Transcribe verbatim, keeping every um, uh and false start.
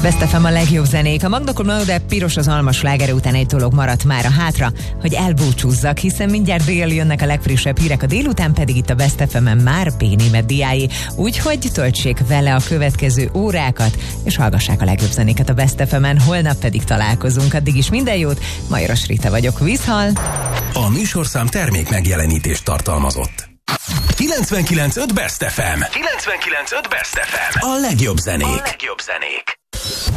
Best ef em a legjobb zenék. A Magda Komló, de piros az alma slágere után egy dolog maradt már a hátra, hogy elbúcsúzzak, hiszen mindjárt dél jönnek a legfrissebb hírek, a délután pedig itt a Best ef emen már Bénémet diái. Úgyhogy töltsék vele a következő órákat, és hallgassák a legjobb zenéket a Best ef emen, holnap pedig találkozunk. Addig is minden jót, Majoros Rita vagyok, Viszhal! A műsorszám termék megjelenítést tartalmazott. kilencvenkilenc pont öt Best ef em. kilencvenkilenc pont öt Best ef em. A legjobb zenék. A legjobb zenék.